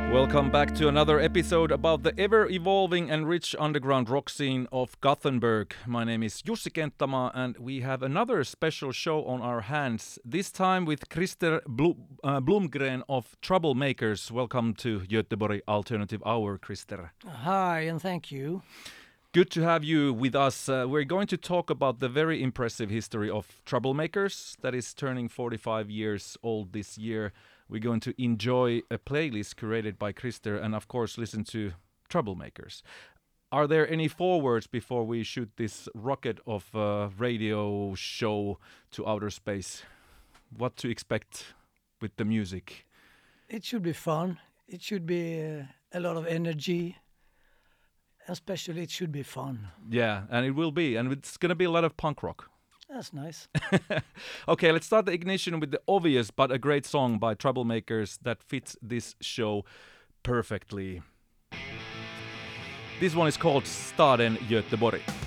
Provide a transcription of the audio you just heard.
Welcome back to another episode about the ever-evolving and rich underground rock scene of Gothenburg. My name is Jussi Kenttämaa and we have another special show on our hands, this time with Krister Blomgren of Troublemakers. Welcome to Göteborg Alternative Hour, Krister. Hi, and thank you. Good to have you with us. We're going to talk about the very impressive history of Troublemakers that is turning 45 years old this year. We're going to enjoy a playlist curated by Krister and, of course, listen to Troublemakers. Are there any forewords before we shoot this rocket of a radio show to outer space? What to expect with the music? It should be fun. It should be a lot of energy. Especially, it should be fun. Yeah, and it will be. And it's going to be a lot of punk rock. That's nice. Okay, let's start the ignition with the obvious but a great song by Troublemakers that fits this show perfectly. This one is called Staden Göteborg.